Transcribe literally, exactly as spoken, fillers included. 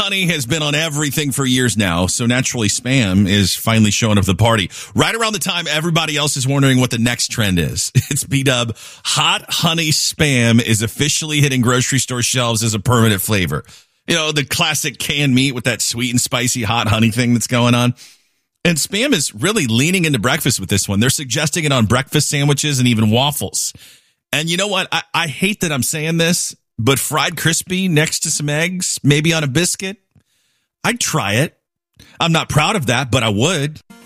honey has been on everything for years now, so naturally Spam is finally showing up at the party. Right around the time everybody else is wondering what the next trend is. It's B-Dub. Hot honey Spam is officially hitting grocery store shelves as a permanent flavor. You know, the classic canned meat with that sweet and spicy hot honey thing that's going on. And Spam is really leaning into breakfast with this one. They're suggesting it on breakfast sandwiches and even waffles. And you know what? I, I hate that I'm saying this, but fried crispy next to some eggs, maybe on a biscuit, I'd try it. I'm not proud of that, but I would.